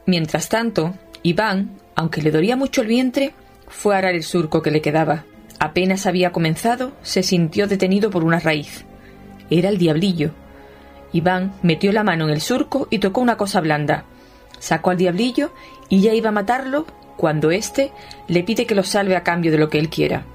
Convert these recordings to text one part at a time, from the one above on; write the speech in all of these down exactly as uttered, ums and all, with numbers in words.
Mientras tanto, Iván, aunque le dolía mucho el vientre, fue a arar el surco que le quedaba. Apenas había comenzado, se sintió detenido por una raíz. Era el diablillo. Iván metió la mano en el surco y tocó una cosa blanda. Sacó al diablillo y ya iba a matarlo cuando éste le pide que lo salve a cambio de lo que él quiera.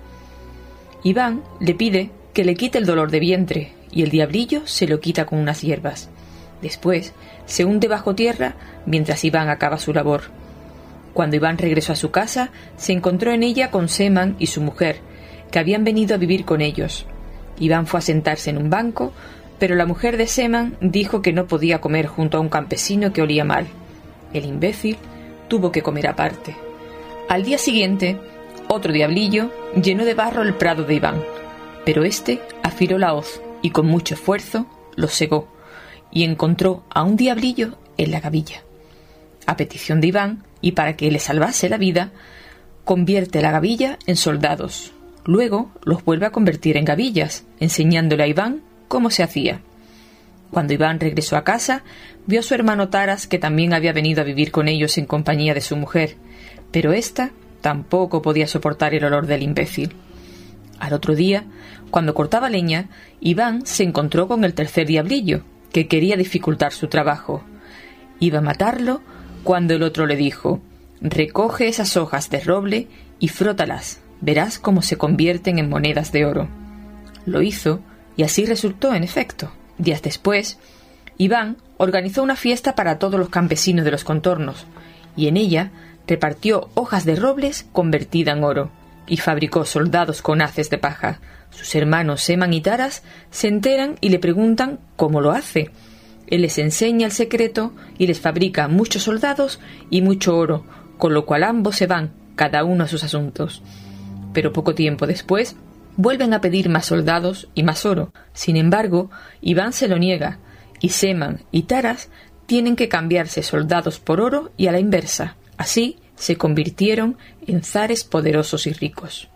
Iván le pide que le quite el dolor de vientre y el diablillo se lo quita con unas hierbas. Después se hunde bajo tierra mientras Iván acaba su labor. Cuando Iván regresó a su casa, se encontró en ella con Seman y su mujer, que habían venido a vivir con ellos. Iván fue a sentarse en un banco, pero la mujer de Seman dijo que no podía comer junto a un campesino que olía mal. El imbécil tuvo que comer aparte. Al día siguiente, otro diablillo llenó de barro el prado de Iván, pero éste afiló la hoz y con mucho esfuerzo lo segó, y encontró a un diablillo en la gavilla. A petición de Iván, y para que le salvase la vida, convierte la gavilla en soldados. Luego los vuelve a convertir en gavillas, enseñándole a Iván cómo se hacía. Cuando Iván regresó a casa, vio a su hermano Taras, que también había venido a vivir con ellos en compañía de su mujer, pero ésta tampoco podía soportar el olor del imbécil. Al otro día, cuando cortaba leña, Iván se encontró con el tercer diablillo, que quería dificultar su trabajo. Iba a matarlo cuando el otro le dijo: «Recoge esas hojas de roble y frótalas, verás cómo se convierten en monedas de oro». Lo hizo, y así resultó en efecto. Días después, Iván organizó una fiesta para todos los campesinos de los contornos, y en ella repartió hojas de robles convertida en oro, y fabricó soldados con haces de paja. Sus hermanos Seman y Taras se enteran y le preguntan cómo lo hace. Él les enseña el secreto y les fabrica muchos soldados y mucho oro, con lo cual ambos se van, cada uno a sus asuntos. Pero poco tiempo después, vuelven a pedir más soldados y más oro. Sin embargo, Iván se lo niega, y Seman y Taras tienen que cambiarse soldados por oro y a la inversa. Así se convirtieron en zares poderosos y ricos.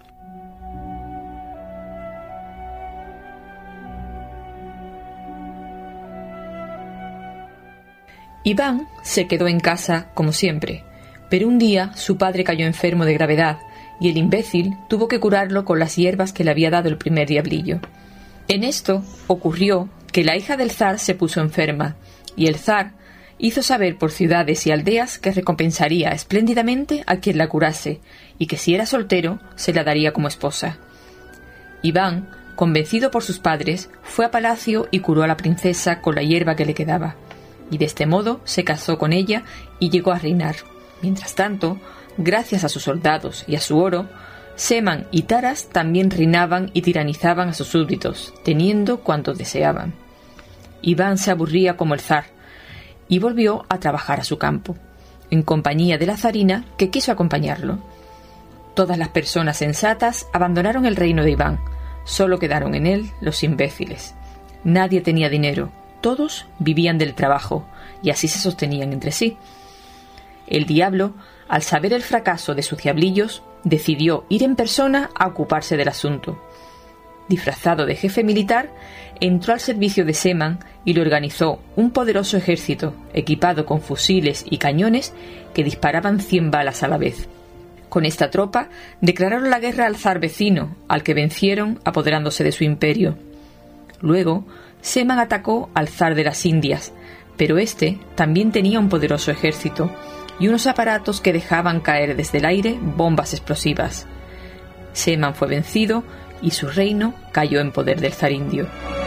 Iván se quedó en casa como siempre, pero un día su padre cayó enfermo de gravedad y el imbécil tuvo que curarlo con las hierbas que le había dado el primer diablillo. En esto ocurrió que la hija del zar se puso enferma y el zar hizo saber por ciudades y aldeas que recompensaría espléndidamente a quien la curase y que si era soltero se la daría como esposa. Iván, convencido por sus padres, fue a palacio y curó a la princesa con la hierba que le quedaba, y de este modo se casó con ella y llegó a reinar. Mientras tanto, gracias a sus soldados y a su oro, Seman y Taras también reinaban y tiranizaban a sus súbditos, teniendo cuanto deseaban. Iván se aburría como el zar, y volvió a trabajar a su campo, en compañía de la zarina que quiso acompañarlo. Todas las personas sensatas abandonaron el reino de Iván, solo quedaron en él los imbéciles. Nadie tenía dinero, todos vivían del trabajo, y así se sostenían entre sí. El diablo, al saber el fracaso de sus diablillos, decidió ir en persona a ocuparse del asunto. Disfrazado de jefe militar, entró al servicio de Seman y le organizó un poderoso ejército equipado con fusiles y cañones que disparaban cien balas a la vez. Con esta tropa declararon la guerra al zar vecino, al que vencieron apoderándose de su imperio. Luego, Seman atacó al zar de las Indias, pero éste también tenía un poderoso ejército y unos aparatos que dejaban caer desde el aire bombas explosivas. Seman fue vencido y su reino cayó en poder del zar indio.